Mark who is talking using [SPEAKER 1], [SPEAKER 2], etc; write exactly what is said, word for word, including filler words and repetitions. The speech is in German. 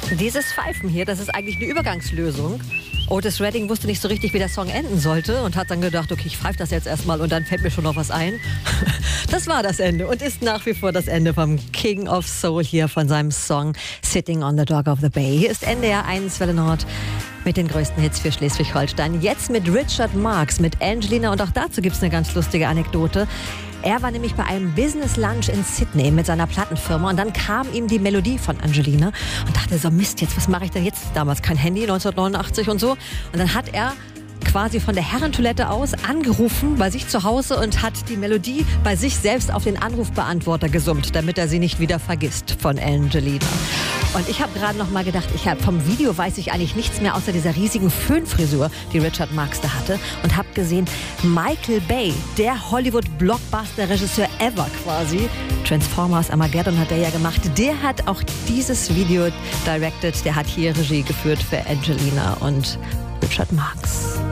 [SPEAKER 1] Dieses Pfeifen hier, das ist eigentlich eine Übergangslösung. Otis Redding wusste nicht so richtig, wie der Song enden sollte und hat dann gedacht, okay, ich pfeife das jetzt erstmal und dann fällt mir schon noch was ein. Das war das Ende und ist nach wie vor das Ende vom King of Soul hier von seinem Song Sitting on the Dock of the Bay. Hier ist N D R eins Welle Nord mit den größten Hits für Schleswig-Holstein. Jetzt mit Richard Marx, mit Angelina, und auch dazu gibt es eine ganz lustige Anekdote. Er war nämlich bei einem Business Lunch in Sydney mit seiner Plattenfirma und dann kam ihm die Melodie von Angelina und dachte so, Mist, jetzt, was mache ich denn jetzt? Damals kein Handy, neunzehnhundertneunundachtzig und so. Und dann hat er quasi von der Herrentoilette aus angerufen bei sich zu Hause und hat die Melodie bei sich selbst auf den Anrufbeantworter gesummt, damit er sie nicht wieder vergisst von Angelina. Und ich habe gerade noch mal gedacht, ich hab, vom Video weiß ich eigentlich nichts mehr außer dieser riesigen Föhnfrisur, die Richard Marx da hatte, und habe gesehen, Michael Bay, der Hollywood-Blockbuster-Regisseur ever quasi, Transformers, Armageddon hat er ja gemacht, der hat auch dieses Video directed, der hat hier Regie geführt für Angelina und Richard Marx.